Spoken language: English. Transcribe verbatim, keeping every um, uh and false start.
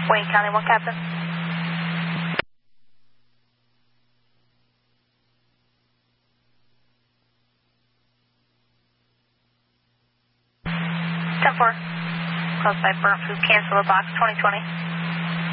Wayne County, one Captain. ten four. Close by Burnt Food, cancel the box, twenty twenty.